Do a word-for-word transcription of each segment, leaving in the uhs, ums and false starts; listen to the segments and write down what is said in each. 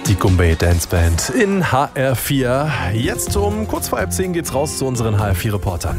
Die Gumbay Dance Band in H R vier. Jetzt um kurz vor halb zehn geht's raus zu unseren H R vier Reportern.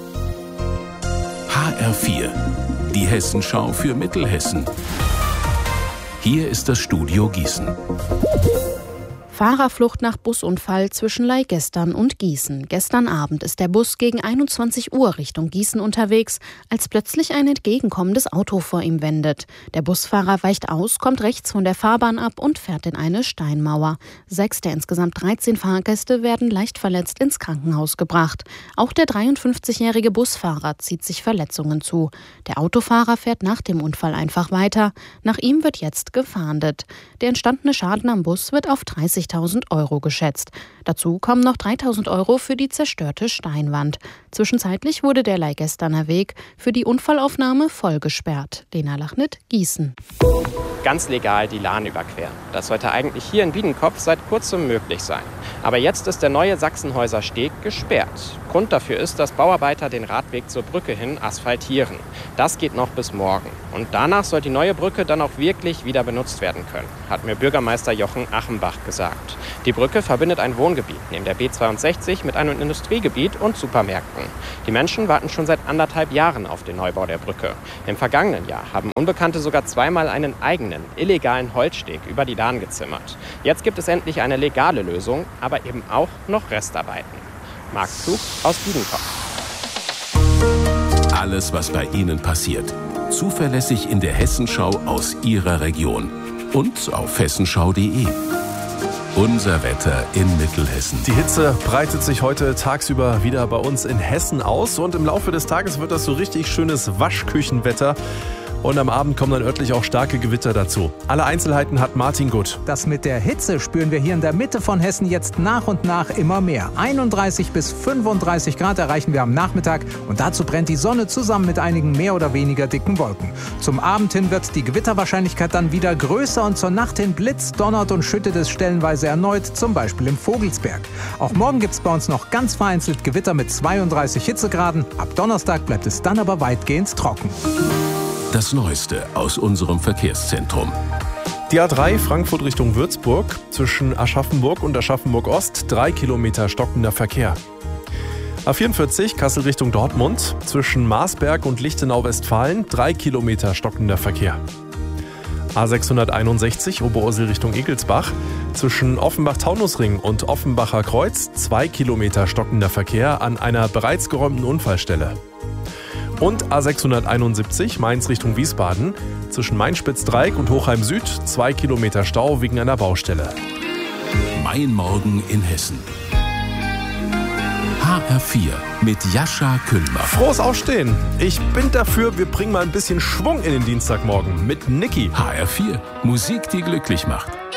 H R vier, die Hessenschau für Mittelhessen. Hier ist das Studio Gießen. Fahrerflucht nach Busunfall zwischen Leihgästern und Gießen. Gestern Abend ist der Bus gegen einundzwanzig Uhr Richtung Gießen unterwegs, als plötzlich ein entgegenkommendes Auto vor ihm wendet. Der Busfahrer weicht aus, kommt rechts von der Fahrbahn ab und fährt in eine Steinmauer. Sechs der insgesamt dreizehn Fahrgäste werden leicht verletzt ins Krankenhaus gebracht. Auch der dreiundfünfzigjährige Busfahrer zieht sich Verletzungen zu. Der Autofahrer fährt nach dem Unfall einfach weiter. Nach ihm wird jetzt gefahndet. Der entstandene Schaden am Bus wird auf dreißigtausend Euro geschätzt. Dazu kommen noch dreitausend Euro für die zerstörte Steinwand. Zwischenzeitlich wurde der Leihgästerner Weg für die Unfallaufnahme voll gesperrt. Lena Lachnit, Gießen. Ganz legal die Lahn überqueren. Das sollte eigentlich hier in Biedenkopf seit kurzem möglich sein. Aber jetzt ist der neue Sachsenhäuser Steg gesperrt. Grund dafür ist, dass Bauarbeiter den Radweg zur Brücke hin asphaltieren. Das geht noch bis morgen. Und danach soll die neue Brücke dann auch wirklich wieder benutzt werden können, hat mir Bürgermeister Jochen Achenbach gesagt. Die Brücke verbindet ein Wohngebiet neben der B zweiundsechzig mit einem Industriegebiet und Supermärkten. Die Menschen warten schon seit anderthalb Jahren auf den Neubau der Brücke. Im vergangenen Jahr haben Unbekannte sogar zweimal einen eigenen, illegalen Holzsteg über die Lahn gezimmert. Jetzt gibt es endlich eine legale Lösung, aber eben auch noch Restarbeiten. Marc Zug aus Biedenkopf. Alles, was bei Ihnen passiert. Zuverlässig in der Hessenschau aus Ihrer Region. Und auf hessenschau punkt de. Unser Wetter in Mittelhessen. Die Hitze breitet sich heute tagsüber wieder bei uns in Hessen aus. Und im Laufe des Tages wird das so richtig schönes Waschküchenwetter. Und am Abend kommen dann örtlich auch starke Gewitter dazu. Alle Einzelheiten hat Martin Gutt. Das mit der Hitze spüren wir hier in der Mitte von Hessen jetzt nach und nach immer mehr. einunddreißig bis fünfunddreißig Grad erreichen wir am Nachmittag und dazu brennt die Sonne zusammen mit einigen mehr oder weniger dicken Wolken. Zum Abend hin wird die Gewitterwahrscheinlichkeit dann wieder größer und zur Nacht hin blitzt, donnert und schüttet es stellenweise erneut, zum Beispiel im Vogelsberg. Auch morgen gibt es bei uns noch ganz vereinzelt Gewitter mit zweiunddreißig Hitzegraden. Ab Donnerstag bleibt es dann aber weitgehend trocken. Das Neueste aus unserem Verkehrszentrum. Die A drei Frankfurt Richtung Würzburg, zwischen Aschaffenburg und Aschaffenburg-Ost, drei Kilometer stockender Verkehr. A vierundvierzig Kassel Richtung Dortmund, zwischen Marsberg und Lichtenau-Westfalen, drei Kilometer stockender Verkehr. A sechshunderteinundsechzig Oberursel Richtung Egelsbach, zwischen Offenbach-Taunusring und Offenbacher Kreuz, zwei Kilometer stockender Verkehr an einer bereits geräumten Unfallstelle. Und A sechshunderteinundsiebzig Mainz Richtung Wiesbaden, zwischen Mainspitz-Dreieck und Hochheim Süd, zwei Kilometer Stau wegen einer Baustelle. Mein Morgen in Hessen. H R vier mit Jascha Kühlmann. Frohes Aufstehen. Ich bin dafür, wir bringen mal ein bisschen Schwung in den Dienstagmorgen mit Niki. H R vier, Musik, die glücklich macht.